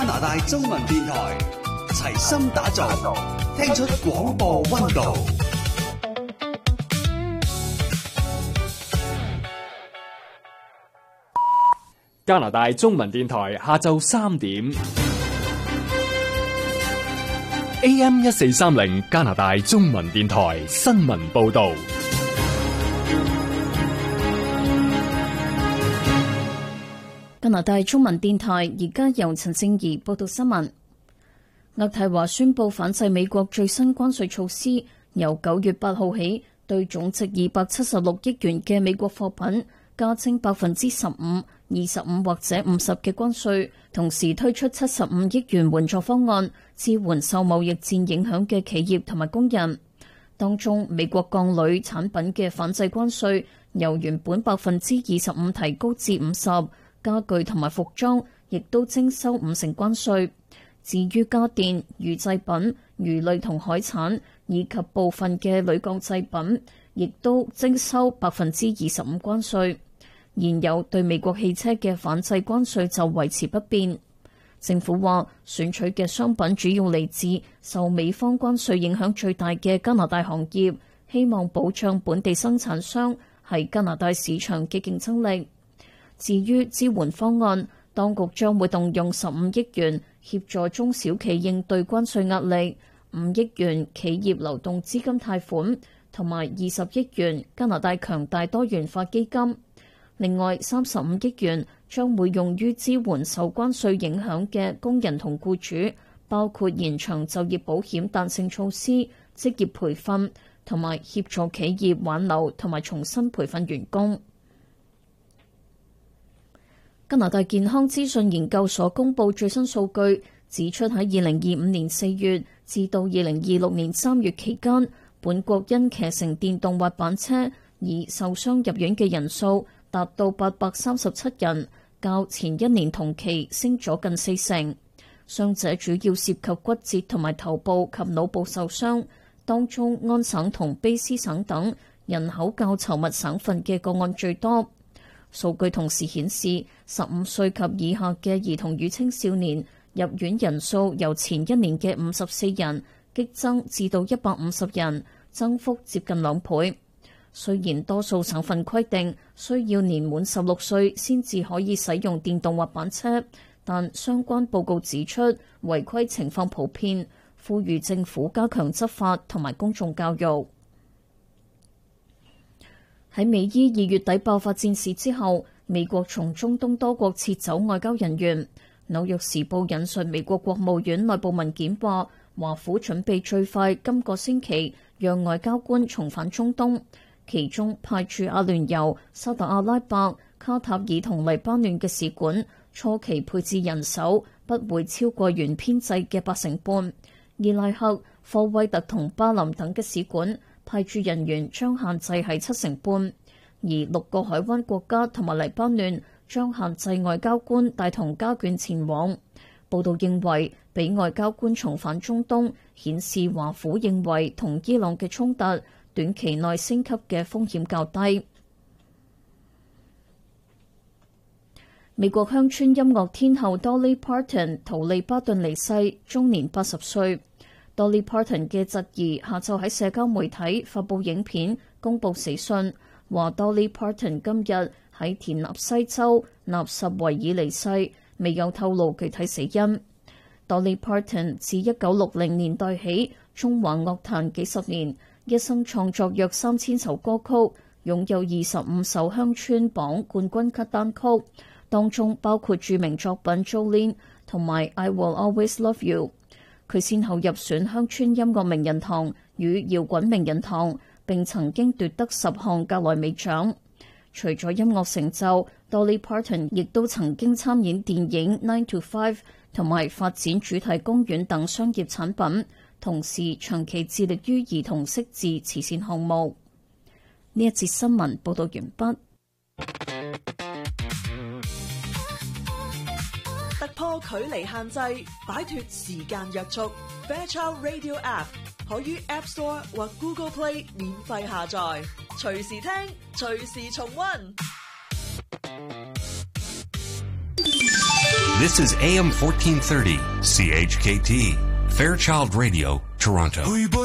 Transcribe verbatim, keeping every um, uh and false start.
拿大中文電台，齊心打造，聽出廣播溫度。 加拿大中文電台下晝三點 ，A M 一四三零加拿大中文電台新聞報道。 加拿大中文電台而家由陳正儀報道新聞。渥太華宣布反制美國最新關稅措施，由九月八號起，對總值二百七十六億元嘅美國貨品加徵百分之十五、二十五或者五十嘅關稅，同時推出七十五億元援助方案，支援受貿易戰影響嘅企業同埋工人。當中，美國鋼鋁產品嘅反制關稅由原本百分之二十五提高至五十。家具同埋服裝亦都徵收五成關稅，至於家電、乳製品、魚類同海產以及部分嘅鋁鋼製品，亦都徵收百分之二十五關稅。現有對美國汽車嘅反制關稅就維持不變。政府話，選取嘅商品主要嚟自受美方關稅影響最大嘅加拿大行業，希望保障本地生產商喺加拿大市場嘅競爭力。至於支援方案，當局將會動用十五億元協助中小企應對關稅壓力，五億元企業流動資金貸款，同埋二十億元加拿大強大多元化基金。另外，三十五億元將會用於支援受關稅影響嘅工人同僱主，包括延長就業保險彈性措施、職業培訓，同埋協助企業挽留同埋重新培訓員工。加拿大健康資訊研究所公布最新數據，指出喺二零二五年四月至到二零二六年三月期間，本國因騎乘電動滑板車而受傷入院嘅人數達到八百三十七人，較前一年同期升咗近四成。傷者主要涉及骨折同埋頭部及腦部受傷，當中安省同卑詩省等人口較稠密省份嘅個案最多。數據同時顯示，十五歲及以下嘅兒童與青少年入院人數由前一年嘅五十四人激增至到一百五十人，增幅接近兩倍。雖然多數省份規定需要年滿十六歲先至可以使用電動滑板車，但相關報告指出違規情況普遍，呼籲政府加強執法同埋公眾教育。喺美伊二月底爆發戰事之後，美國從中東多國撤走外交人員。紐約時報引述美國國務院內部文件話，華府準備最快今個星期讓外交官重返中東，其中派駐阿聯酋、沙特阿拉伯、卡塔爾同黎巴嫩嘅使館，初期配置人手不會超過原編制嘅八成半。伊拉克、科威特同巴林等嘅使館派駐人員將限制係七成半，而六個海灣國家同埋黎巴嫩將限制外交官帶同家眷前往。報道認為，俾外交官重返中東，顯示華府認為同伊朗嘅衝突短期內升級嘅風險較低。美國鄉村音樂天后 Dolly Parton 逃離巴頓離世，終年八十歲。Dolly Parton 嘅侄兒下晝喺社交媒體發佈影片，公佈死訊，話 Dolly Parton 今日喺田納西州納什維爾離世，未有透露具體死因。Dolly Parton 自一九六零年代起縱橫樂壇幾十年，一生創作約三千首歌曲，擁有二十五首鄉村榜冠軍級單曲，當中包括著名作品 Jolene 同埋 I Will Always Love You。佢先後入選鄉村音樂名人堂與搖滾名人堂，並曾經奪得十項格萊美獎。除咗音樂成就， Dolly Parton 亦都曾經參演電影 Nine to Five 同埋發展主題公園等商業產品，同時長期致力於兒童識字慈善項目。呢一節新聞報道完畢。 突破距離限制，擺脫時間約束。Fairchild Radio App 可於 App Store 或 Google Play 免費下載，隨時聽，隨時重溫。 This is A M fourteen thirty, C H K T, Fairchild Radio, Toronto.